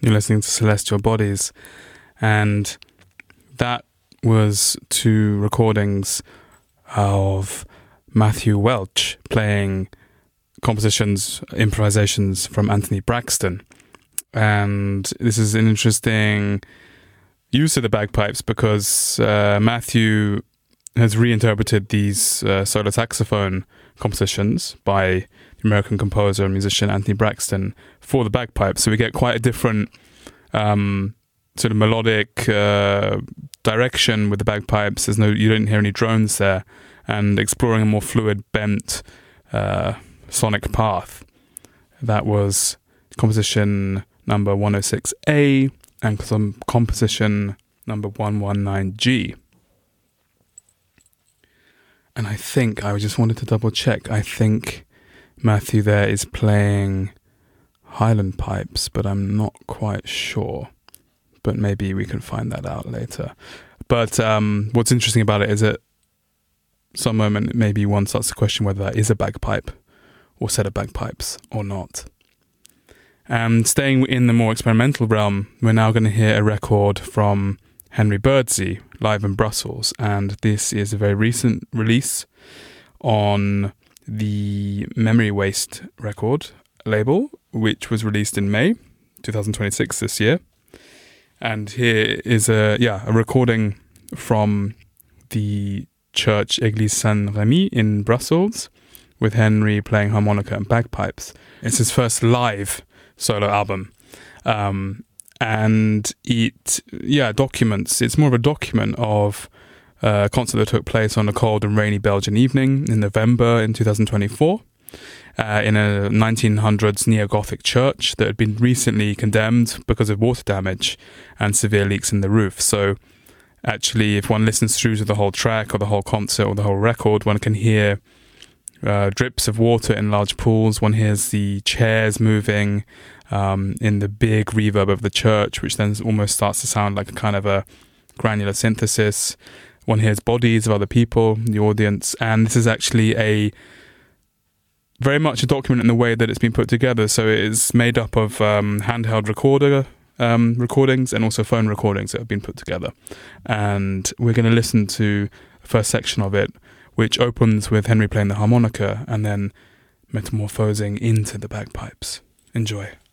You're listening to Celestial Bodies, and that was two recordings of Matthew Welch playing compositions, improvisations from Anthony Braxton. And this is an interesting use of the bagpipes because Matthew has reinterpreted these solo saxophone compositions by the American composer and musician Anthony Braxton for the bagpipes. So we get quite a different sort of melodic direction with the bagpipes. You don't hear any drones there, and exploring a more fluid, bent sonic path. That was composition number 106A and some composition number 119G. And I just wanted to double check, I think Matthew there is playing Highland pipes, but I'm not quite sure. But maybe we can find that out later. But what's interesting about it is at some moment maybe one starts to question whether that is a bagpipe or set of bagpipes or not. And staying in the more experimental realm, we're now going to hear a record from Henry Birdsey, live in Brussels. And this is a very recent release on the Memory Waste record label, which was released in May 2026 this year. And here is a recording from the church Église Saint-Rémy in Brussels with Henry playing harmonica and bagpipes. It's his first live solo album. And it documents, it's more of a document of a concert that took place on a cold and rainy Belgian evening in November in 2024 in a 1900s neo-Gothic church that had been recently condemned because of water damage and severe leaks in the roof. So actually, if one listens through to the whole track or the whole concert or the whole record, one can hear drips of water in large pools. One hears the chairs moving in the big reverb of the church, which then almost starts to sound like a kind of a granular synthesis. One hears bodies of other people in the audience, and this is actually very much a document in the way that it's been put together. So it is made up of handheld recordings and also phone recordings that have been put together. And we're going to listen to the first section of it, which opens with Henry playing the harmonica and then metamorphosing into the bagpipes. Enjoy.